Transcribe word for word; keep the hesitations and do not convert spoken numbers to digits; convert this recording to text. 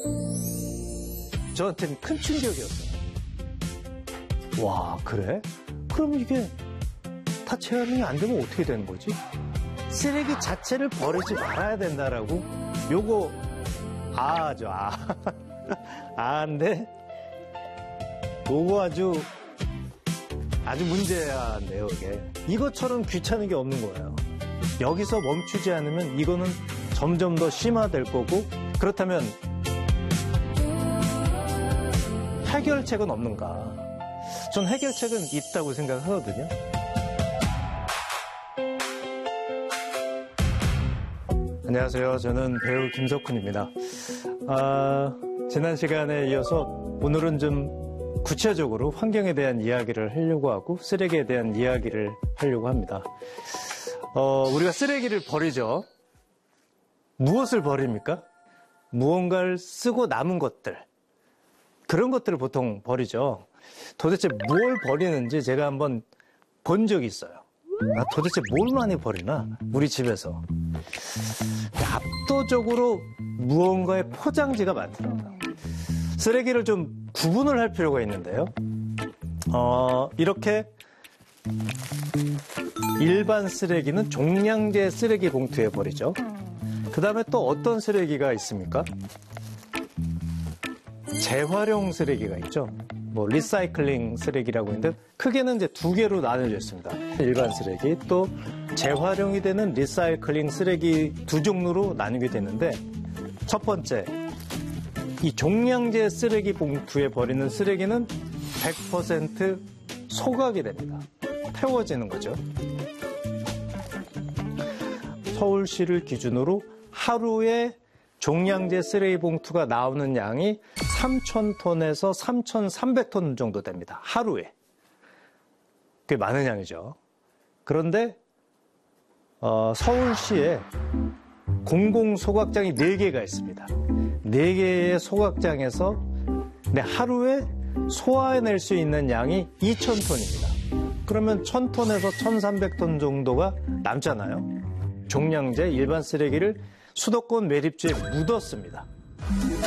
저한테는 큰 충격이었어요. 와, 그래? 그럼 이게 다 재활용이 안 되면 어떻게 되는 거지? 쓰레기 자체를 버리지 말아야 된다라고? 요거 아죠, 아. 아인데 요거 아주 아주 문제야인데요, 이게. 이것처럼 귀찮은 게 없는 거예요. 여기서 멈추지 않으면 이거는 점점 더 심화될 거고, 그렇다면 해결책은 없는가? 전 해결책은 있다고 생각하거든요. 안녕하세요. 저는 배우 김석훈입니다. 아, 지난 시간에 이어서 오늘은 좀 구체적으로 환경에 대한 이야기를 하려고 하고 쓰레기에 대한 이야기를 하려고 합니다. 어, 우리가 쓰레기를 버리죠. 무엇을 버립니까? 무언가를 쓰고 남은 것들. 그런 것들을 보통 버리죠. 도대체 뭘 버리는지 제가 한번 본 적이 있어요. 아, 도대체 뭘 많이 버리나? 우리 집에서. 압도적으로 무언가의 포장지가 많더라고요. 쓰레기를 좀 구분을 할 필요가 있는데요. 어, 이렇게 일반 쓰레기는 종량제 쓰레기 봉투에 버리죠. 그 다음에 또 어떤 쓰레기가 있습니까? 재활용 쓰레기가 있죠. 뭐 리사이클링 쓰레기라고 있는데 크게는 이제 두 개로 나눠져 있습니다. 일반 쓰레기 또 재활용이 되는 리사이클링 쓰레기 두 종류로 나누게 되는데, 첫 번째 이 종량제 쓰레기 봉투에 버리는 쓰레기는 백 퍼센트 소각이 됩니다. 태워지는 거죠. 서울시를 기준으로 하루에 종량제 쓰레기 봉투가 나오는 양이 삼천 톤에서 삼천삼백 톤 정도 됩니다. 하루에. 꽤 많은 양이죠. 그런데 어, 서울시에 공공소각장이 네 개가 있습니다. 네 개의 소각장에서 네, 하루에 소화해낼 수 있는 양이 이천 톤입니다. 그러면 천 톤에서 천삼백 톤 정도가 남잖아요. 종량제 일반 쓰레기를 수도권 매립지에 묻었습니다.